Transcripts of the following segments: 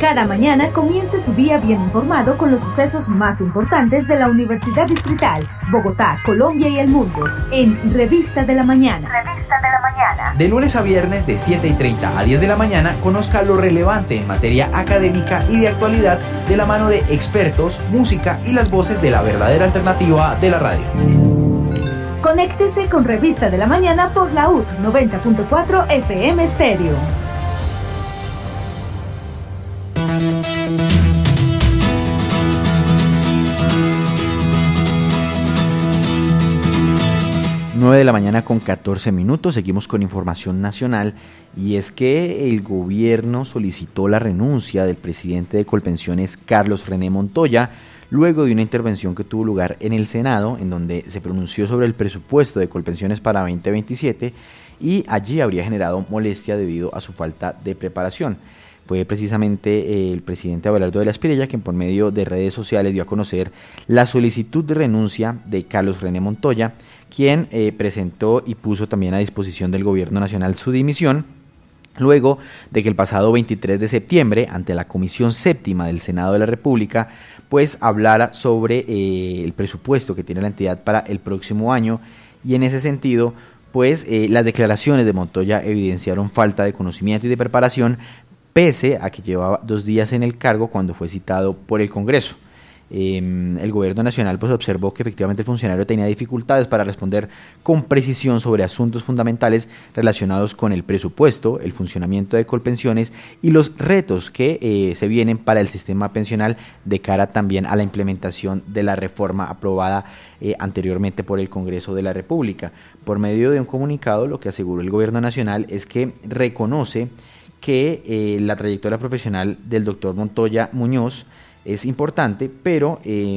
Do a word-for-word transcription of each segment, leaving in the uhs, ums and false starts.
cada mañana comience su día bien informado con los sucesos más importantes de la Universidad Distrital, Bogotá, Colombia y el mundo, en Revista de la Mañana. Revista de la Mañana. De lunes a viernes de siete y treinta a diez de la mañana, conozca lo relevante en materia académica y de actualidad de la mano de expertos, música y las voces de la verdadera alternativa de la radio. Conéctese con Revista de la Mañana por la U T noventa punto cuatro F M Stereo. nueve de la mañana con catorce minutos, seguimos con información nacional y es que el gobierno solicitó la renuncia del presidente de Colpensiones, Carlos René Montoya, luego de una intervención que tuvo lugar en el Senado, en donde se pronunció sobre el presupuesto de Colpensiones para veinte veintisiete y allí habría generado molestia debido a su falta de preparación. Fue precisamente el presidente Abelardo de la Espriella quien por medio de redes sociales dio a conocer la solicitud de renuncia de Carlos René Montoya, quien eh, presentó y puso también a disposición del gobierno nacional su dimisión, luego de que el pasado veintitrés de septiembre, ante la Comisión Séptima del Senado de la República, pues hablara sobre eh, el presupuesto que tiene la entidad para el próximo año, y en ese sentido, pues eh, las declaraciones de Montoya evidenciaron falta de conocimiento y de preparación, pese a que llevaba dos días en el cargo cuando fue citado por el Congreso. Eh, el gobierno nacional pues observó que efectivamente el funcionario tenía dificultades para responder con precisión sobre asuntos fundamentales relacionados con el presupuesto, el funcionamiento de Colpensiones y los retos que eh, se vienen para el sistema pensional de cara también a la implementación de la reforma aprobada eh, anteriormente por el Congreso de la República. Por medio de un comunicado, lo que aseguró el gobierno nacional es que reconoce que eh, la trayectoria profesional del doctor Montoya Muñoz es importante, pero eh,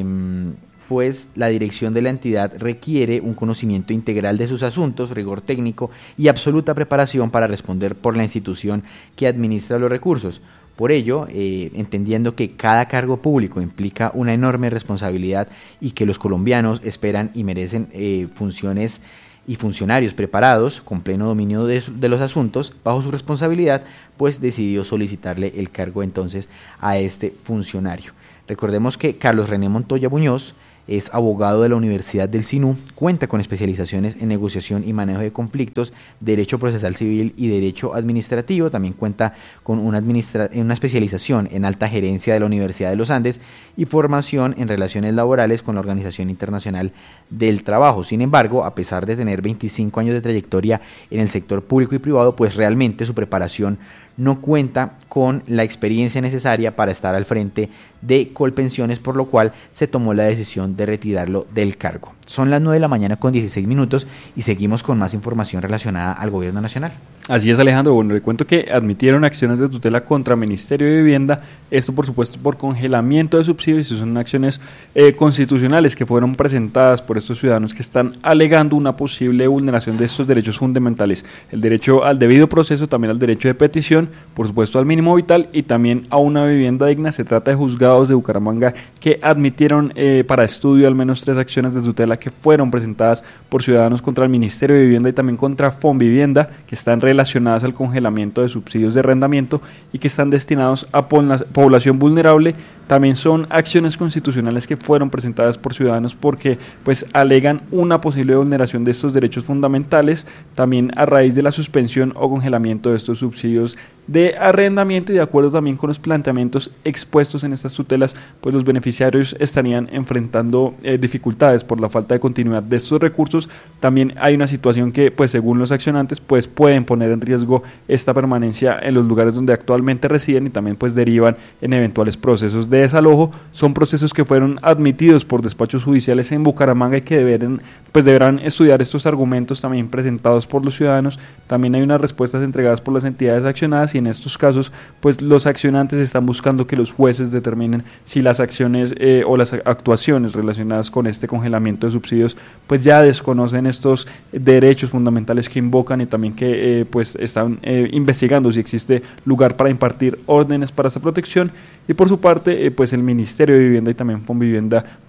pues la dirección de la entidad requiere un conocimiento integral de sus asuntos, rigor técnico y absoluta preparación para responder por la institución que administra los recursos. Por ello, eh, entendiendo que cada cargo público implica una enorme responsabilidad y que los colombianos esperan y merecen eh, funciones y funcionarios preparados con pleno dominio de, de los asuntos bajo su responsabilidad, pues decidió solicitarle el cargo entonces a este funcionario. Recordemos que Carlos René Montoya Muñoz es abogado de la Universidad del SINU, cuenta con especializaciones en negociación y manejo de conflictos, derecho procesal civil y derecho administrativo, también cuenta con una, administra- una especialización en alta gerencia de la Universidad de los Andes y formación en relaciones laborales con la Organización Internacional del Trabajo. Sin embargo, a pesar de tener veinticinco años de trayectoria en el sector público y privado, pues realmente su preparación no cuenta con la experiencia necesaria para estar al frente de Colpensiones, por lo cual se tomó la decisión de retirarlo del cargo. Son las nueve de la mañana con dieciséis minutos y seguimos con más información relacionada al gobierno nacional. Así es, Alejandro. Bueno, le cuento que admitieron acciones de tutela contra Ministerio de Vivienda, esto por supuesto por congelamiento de subsidios, y son acciones eh, constitucionales que fueron presentadas por estos ciudadanos que están alegando una posible vulneración de estos derechos fundamentales, el derecho al debido proceso, también al derecho de petición, por supuesto al mínimo vital y también a una vivienda digna. Se trata de juzgados de Bucaramanga que admitieron eh, para estudio al menos tres acciones de tutela que fueron presentadas por ciudadanos contra el Ministerio de Vivienda y también contra Fonvivienda, que están relacionadas al congelamiento de subsidios de arrendamiento y que están destinados a población vulnerable. También son acciones constitucionales que fueron presentadas por ciudadanos porque pues alegan una posible vulneración de estos derechos fundamentales, también a raíz de la suspensión o congelamiento de estos subsidios de arrendamiento, y de acuerdo también con los planteamientos expuestos en estas tutelas, pues los beneficiarios estarían enfrentando eh, dificultades por la falta de continuidad de estos recursos. También hay una situación que pues según los accionantes pues pueden poner en riesgo esta permanencia en los lugares donde actualmente residen y también pues derivan en eventuales procesos de desalojo. Son procesos que fueron admitidos por despachos judiciales en Bucaramanga y que deberán, pues deberán estudiar estos argumentos también presentados por los ciudadanos. También hay unas respuestas entregadas por las entidades accionadas y en estos casos pues los accionantes están buscando que los jueces determinen si las acciones eh, o las actuaciones relacionadas con este congelamiento de subsidios pues ya desconocen estos derechos fundamentales que invocan, y también que eh, pues están eh, investigando si existe lugar para impartir órdenes para esta protección. Y por su parte, eh, pues el Ministerio de Vivienda y también Fonvivienda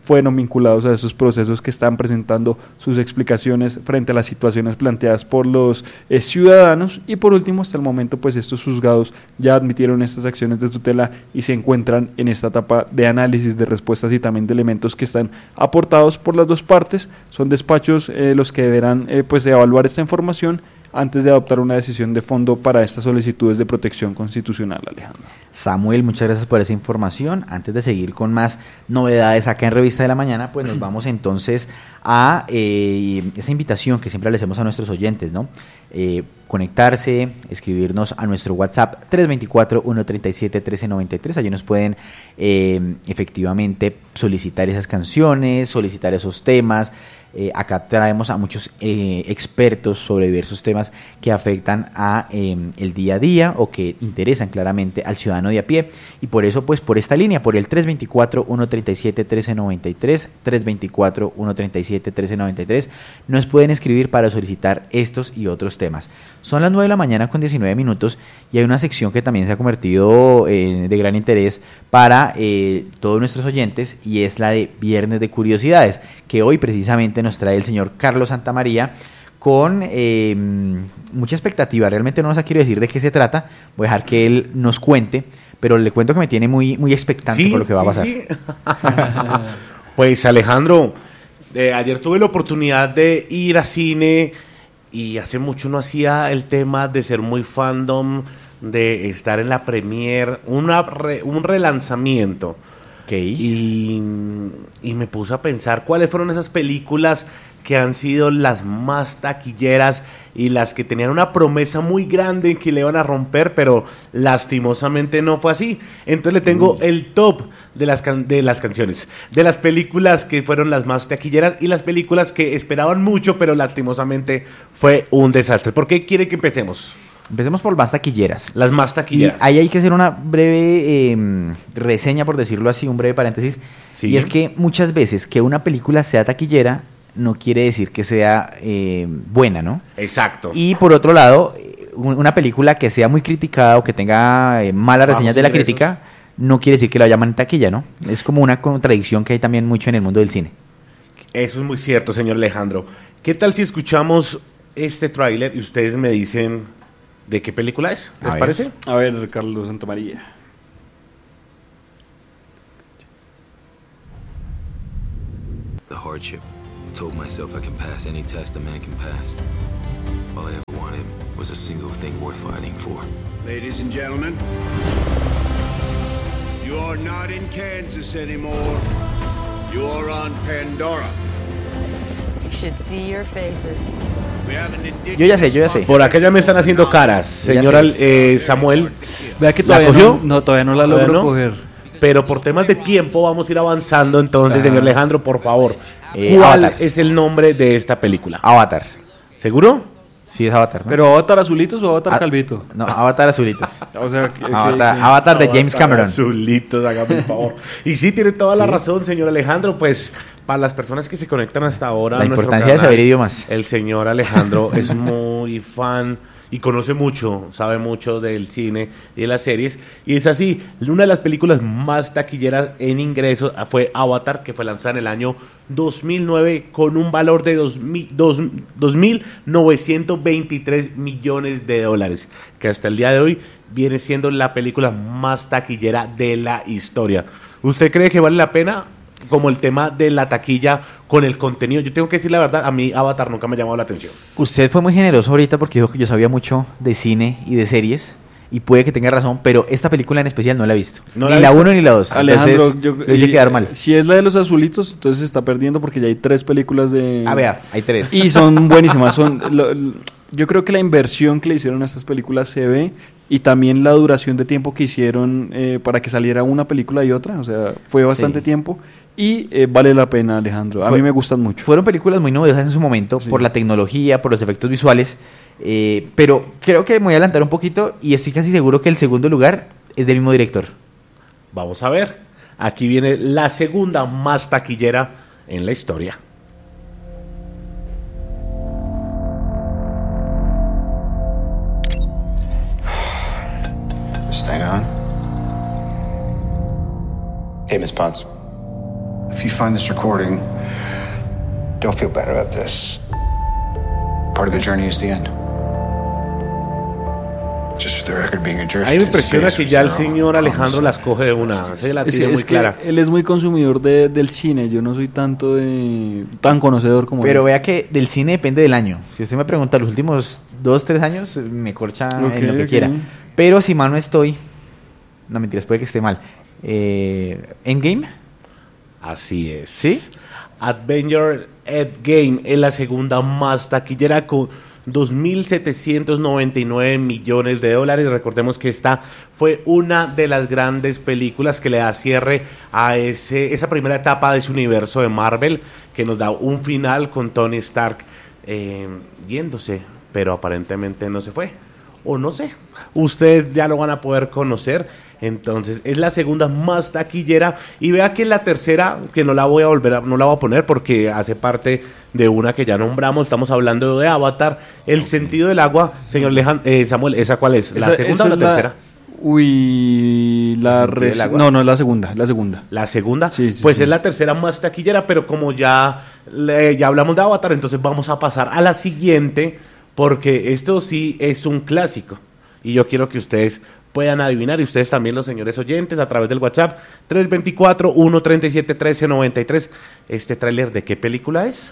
fueron vinculados a esos procesos que están presentando sus explicaciones frente a las situaciones planteadas por los eh, ciudadanos. Y por último, hasta el momento, pues estos juzgados ya admitieron estas acciones de tutela y se encuentran en esta etapa de análisis de respuestas y también de elementos que están aportados por las dos partes. Son despachos eh, los que deberán eh, pues evaluar esta información antes de adoptar una decisión de fondo para estas solicitudes de protección constitucional, Alejandro. Samuel, muchas gracias por esa información. Antes de seguir con más novedades acá en Revista de la Mañana, pues nos vamos entonces a eh, esa invitación que siempre le hacemos a nuestros oyentes, ¿no? Eh, conectarse, escribirnos a nuestro WhatsApp tres dos cuatro, uno tres siete, uno tres nueve tres. Allí nos pueden eh, efectivamente solicitar esas canciones, solicitar esos temas. Eh, acá traemos a muchos eh, expertos sobre diversos temas que afectan a eh, el día a día o que interesan claramente al ciudadano de a pie, y por eso pues por esta línea, por el tres dos cuatro, uno tres siete, uno tres nueve tres, tres dos cuatro, uno tres siete, uno tres nueve tres, nos pueden escribir para solicitar estos y otros temas. Son las nueve de la mañana con diecinueve minutos y hay una sección que también se ha convertido eh, de gran interés para eh, todos nuestros oyentes, y es la de Viernes de Curiosidades, que hoy precisamente nos trae el señor Carlos Santamaría con eh, mucha expectativa. Realmente no nos quiero decir de qué se trata, voy a dejar que él nos cuente, pero le cuento que me tiene muy, muy expectante sí, por lo que va sí, a pasar. Sí. Pues Alejandro, eh, ayer tuve la oportunidad de ir a cine y hace mucho no hacía el tema de ser muy fandom, de estar en la premiere, una re, un relanzamiento. Okay. Y, y me puse a pensar cuáles fueron esas películas que han sido las más taquilleras y las que tenían una promesa muy grande en que le iban a romper, pero lastimosamente no fue así. Entonces le tengo mm. el top de las, can- de las canciones, de las películas que fueron las más taquilleras y las películas que esperaban mucho, pero lastimosamente fue un desastre. ¿Por qué quiere que empecemos? Empecemos por más taquilleras. Las más taquilleras. Y ahí hay que hacer una breve eh, reseña, por decirlo así, un breve paréntesis. Sí. Y es que muchas veces que una película sea taquillera no quiere decir que sea eh, buena, ¿no? Exacto. Y por otro lado, una película que sea muy criticada o que tenga eh, malas reseñas de la crítica no quiere decir que la llaman taquilla, ¿no? Es como una contradicción que hay también mucho en el mundo del cine. Eso es muy cierto, señor Alejandro. ¿Qué tal si escuchamos este tráiler y ustedes me dicen de qué película es? ¿Les a parece? A ver, Carlos Santamaría. The hardship. I told myself I can pass any test a man can pass. All I ever wanted was a single thing worth fighting for. Ladies and gentlemen, you are not in Kansas anymore. You are on Pandora. You should see your faces. Yo ya sé, yo ya sé. Por acá ya me están haciendo caras, señora eh, Samuel. Vea que todavía ¿La cogió? No, no, todavía no la logro no? coger. Pero por temas de tiempo vamos a ir avanzando, entonces, señor Alejandro, por favor. Eh, ¿Cuál Avatar. es el nombre de esta película? Avatar. ¿Seguro? Sí, es Avatar, ¿no? ¿Pero Avatar azulitos o Avatar A- calvito? No, Avatar azulitos. O sea, que, Avatar, que- Avatar de James Cameron. Azulitos, hágame el favor. Y sí, tiene toda la razón, señor Alejandro. Pues, para las personas que se conectan hasta ahora... La a nuestro importancia de canal, saber idiomas. El señor Alejandro es muy fan y conoce mucho, sabe mucho del cine y de las series. Y es así, una de las películas más taquilleras en ingresos fue Avatar, que fue lanzada en el año dos mil nueve con un valor de dos mil novecientos veintitrés millones de dólares, que hasta el día de hoy viene siendo la película más taquillera de la historia. ¿Usted cree que vale la pena? Como el tema de la taquilla con el contenido. Yo tengo que decir la verdad, a mí Avatar nunca me ha llamado la atención. Usted fue muy generoso ahorita porque dijo que yo sabía mucho de cine y de series, y puede que tenga razón, pero esta película en especial no la he visto. ¿No ni la la visto? uno ni la dos. Alejandro, Entonces, yo, lo hice y- quedar mal. si es la de los azulitos, entonces se está perdiendo porque ya hay tres películas de... Ah, vea, hay tres. Y son buenísimas. Son, lo- lo- yo creo que la inversión que le hicieron a estas películas se ve, y también la duración de tiempo que hicieron eh, para que saliera una película y otra. O sea, fue bastante Sí. tiempo y eh, vale la pena, Alejandro. A Fue- mí me gustan mucho. Fueron películas muy novedosas en su momento, Sí. por la tecnología, por los efectos visuales, eh, pero creo que me voy a adelantar un poquito y estoy casi seguro que el segundo lugar es del mismo director. Vamos a ver. Aquí viene la segunda más taquillera en la historia. Stay on. Hey, Miss Potts. A few you find this recording, don't feel bad about this. Part of the journey is the end. Just for the record, being adrift. A mí me impresiona is que ya el señor Alejandro las coge de una, se la Es, tiene es muy que clara. él es muy consumidor de, del cine, yo no soy tanto de tan conocedor como Pero él. vea que del cine depende del año. Si usted me pregunta los últimos dos, tres años, me corcha Ok, en lo que ok. quiera. Pero si mal no estoy, no mentiras, puede que esté mal. Eh, Endgame, Así es. ¿Sí? Avenger Endgame es la segunda más taquillera con dos mil setecientos noventa y nueve millones de dólares. Recordemos que esta fue una de las grandes películas que le da cierre a ese, esa primera etapa de ese universo de Marvel, que nos da un final con Tony Stark eh, yéndose, pero aparentemente no se fue. O no sé, ustedes ya lo van a poder conocer. Entonces es la segunda más taquillera, y vea que la tercera, que no la voy a volver a, no la voy a poner porque hace parte de una que ya nombramos. Estamos hablando de Avatar, el sentido del agua. Señor Lejan, eh, Samuel, ¿esa cuál es? ¿La Esa- segunda esa o la es la- tercera? Uy, la ¿El sentido del res- agua? no, no, la segunda, la segunda. La segunda, Sí, sí, pues sí. es la tercera más taquillera, pero como ya, le- ya hablamos de Avatar, entonces vamos a pasar a la siguiente, porque esto sí es un clásico, y yo quiero que ustedes puedan adivinar, y ustedes también, los señores oyentes, a través del WhatsApp tres dos cuatro, uno tres siete, uno tres nueve tres. ¿Este tráiler de qué película es?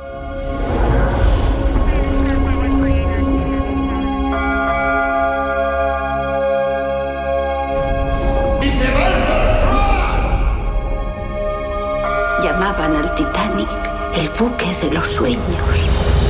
Llamaban al Titanic el buque de los sueños.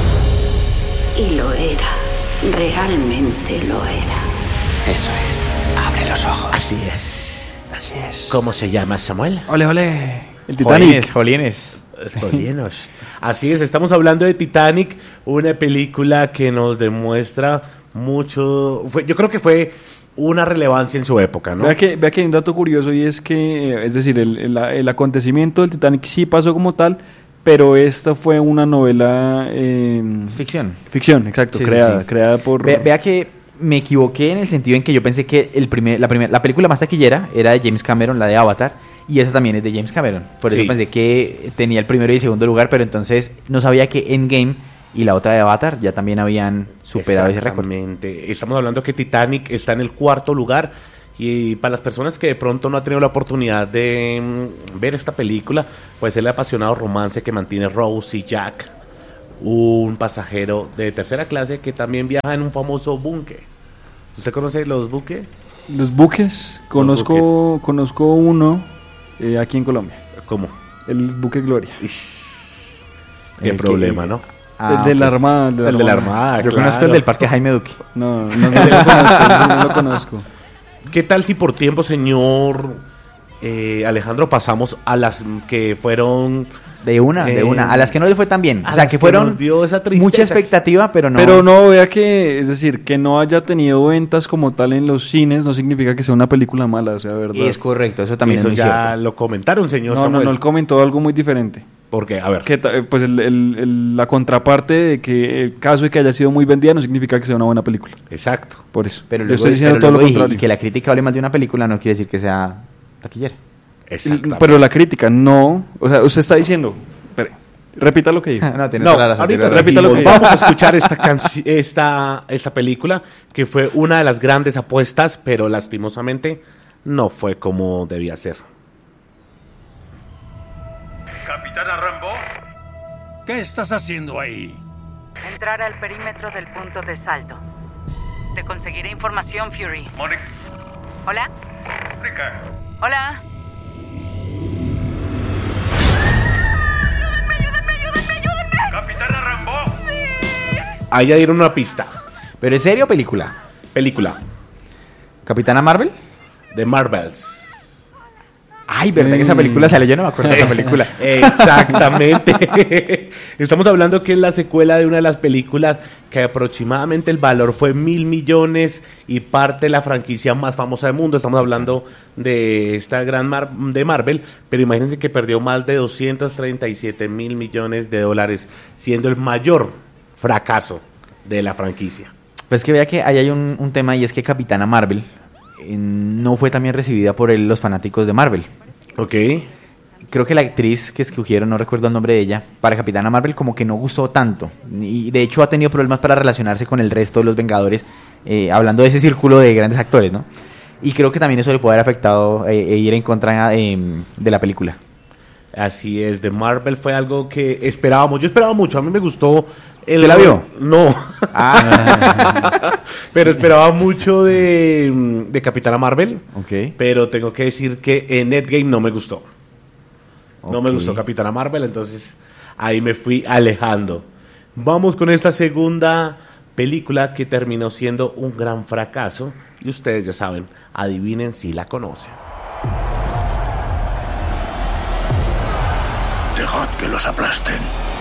Y lo era. Realmente lo era. Eso es. Abre los ojos. Así es. Así es. ¿Cómo se llama, Samuel? Ole, ole. El Jolines, Titanic. Jolines. Estolienos. Así es, estamos hablando de Titanic, una película que nos demuestra mucho. Fue, yo creo que fue una relevancia en su época, ¿no? Vea que, vea que hay un dato curioso, y es que, eh, es decir, el, el, el acontecimiento del Titanic sí pasó como tal, pero esta fue una novela... Eh, Es ficción. ficción, exacto, Sí, sí, creada, sí. creada por... Ve- vea que me equivoqué en el sentido en que yo pensé que el primer, la, primer, la película más taquillera era de James Cameron, la de Avatar, y esa también es de James Cameron. Por eso Sí. pensé que tenía el primero y el segundo lugar, pero entonces no sabía que Endgame y la otra de Avatar ya también habían superado ese récord. Exactamente. Estamos hablando que Titanic está en el cuarto lugar, y para las personas que de pronto no han tenido la oportunidad de mm, ver esta película, pues es el apasionado romance que mantiene Rose y Jack, un pasajero de tercera clase que también viaja en un famoso buque. ¿Usted conoce los buques? Los buques, conozco, conozco uno eh, aquí en Colombia, ¿Cómo? el buque Gloria. Qué El que- problema, ¿no? Ah, el de la ok. Armada. El de la El de la Armada. Armada, Yo claro. conozco el del Parque Jaime Duque. No, no, no, no lo conozco, no lo conozco. ¿Qué tal si por tiempo, señor eh, Alejandro, pasamos a las que fueron... De una, de Eh, una. A las que no les fue tan bien. a O sea, las que que fueron nos dio esa tristeza. mucha expectativa, pero no. Pero no, vea que, es decir, que no haya tenido ventas como tal en los cines no significa que sea una película mala, o sea, verdad. Es correcto, eso también Eso es muy ya cierto. lo comentaron, señor No, no, Samuel. no, él comentó algo muy diferente. Porque, a ver, Que, ta- eh, pues el- el- el- la contraparte de que el caso de que haya sido muy vendida no significa que sea una buena película. exacto. Por eso. Pero Yo luego, estoy diciendo pero todo lo luego y- contrario. y que la crítica hable mal de una película no quiere decir que sea taquillera. Exactamente. Pero la crítica no, o sea, usted está diciendo, espere, repita lo que dijo. no, tiene No, toda la razón, ahorita tiene toda la repita lo seguimos. que dijo. Vamos a escuchar esta, canci- esta, esta película, que fue una de las grandes apuestas, pero lastimosamente no fue como debía ser. Capitana Rambo, ¿qué estás haciendo ahí? Entrar al perímetro del punto de salto. Te conseguiré información, Fury. Mónica. ¿Hola? Mónica. ¿Hola? Capitana Rambo. Ahí ya dieron una pista. ¿Pero es serio o película? Película ¿Capitana Marvel? de Marvels. Ay, ¿verdad que esa película salió? Yo no me acuerdo de esa película. Exactamente. Estamos hablando que es la secuela de una de las películas que aproximadamente el valor fue mil millones y parte de la franquicia más famosa del mundo. Estamos hablando de esta gran Mar- de Marvel, pero imagínense que perdió más de doscientos treinta y siete mil millones de dólares, siendo el mayor fracaso de la franquicia. Pues que vea que ahí hay un, un tema, y es que Capitana Marvel eh, no fue tan bien recibida por el- los fanáticos de Marvel. Ok. creo que la actriz que escogieron, no recuerdo el nombre de ella, para Capitana Marvel como que no gustó tanto. Y de hecho ha tenido problemas para relacionarse con el resto de los Vengadores, eh, hablando de ese círculo de grandes actores, ¿no? Y creo que también eso le puede haber afectado eh, e ir en contra eh, de la película. Así es, de Marvel fue algo que esperábamos. Yo esperaba mucho, a mí me gustó. El... ¿Se la vio? No. Ah. Pero esperaba mucho de, de Capitana Marvel. Okay. Pero tengo que decir que en Endgame no me gustó. No okay. me gustó Capitana Marvel, entonces ahí me fui alejando. Vamos con esta segunda película que terminó siendo un gran fracaso. Y ustedes ya saben, adivinen si la conocen. Dejad que los aplasten.